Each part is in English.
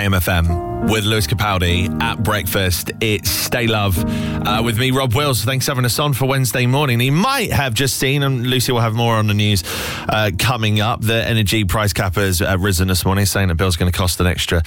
AM/FM with Lewis Capaldi at breakfast. It's Stay Love with me, Rob Wills. Thanks for having us on for Wednesday morning. You might have just seen, and Lucy will have more on the news coming up, the energy price cap has risen this morning, saying that bill's going to cost an extra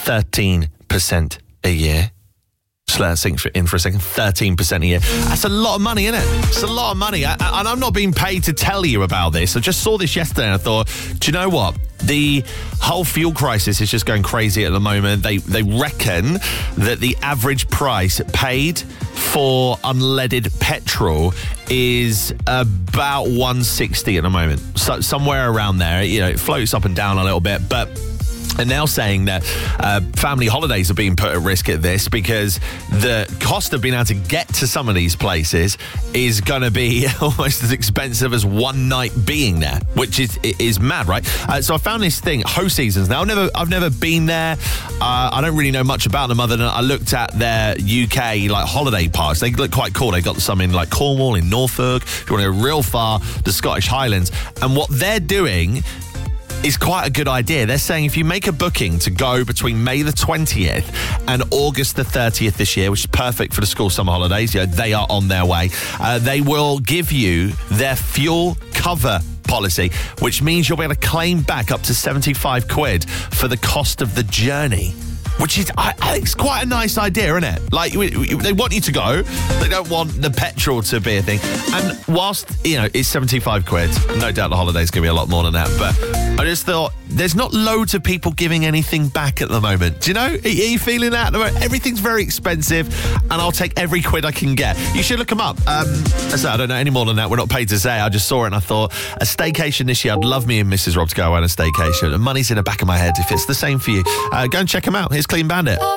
13% a year. Just let us sink in for a second. 13% a year. That's a lot of money, isn't it? It's a lot of money. And I'm not being paid to tell you about this. I just saw this yesterday and I thought, do you know what? The whole fuel crisis is just going crazy at the moment. They reckon that the average price paid for unleaded petrol is about $1.60 at the moment. So somewhere around there. You know, it floats up and down a little bit, but and now saying that family holidays are being put at risk at this because the cost of being able to get to some of these places is going to be almost as expensive as one night being there, which is mad, right? So I found this thing, Ho Seasons. Now, I've never been there. I don't really know much about them other than I looked at their UK like holiday parks. They look quite cool. They got some in like Cornwall, in Norfolk. If you want to go real far, the Scottish Highlands. And what they're doing is quite a good idea. They're saying if you make a booking to go between May the 20th and August the 30th this year, which is perfect for the school summer holidays, you know, they are on their way, they will give you their fuel cover policy, which means you'll be able to claim back up to 75 quid for the cost of the journey. Which is, I think it's quite a nice idea, isn't it? Like, they want you to go. They don't want the petrol to be a thing. And whilst, you know, it's 75 quid, no doubt the holiday's going to be a lot more than that. But I just thought, there's not loads of people giving anything back at the moment. Do you know? Are you feeling that at the moment? Everything's very expensive, and I'll take every quid I can get. You should look them up. I don't know any more than that. We're not paid to say. I just saw it and I thought, a staycation this year, I'd love me and Mrs. Rob to go on a staycation. And money's in the back of my head. If it's the same for you, go and check them out. Here's Clean Bandit.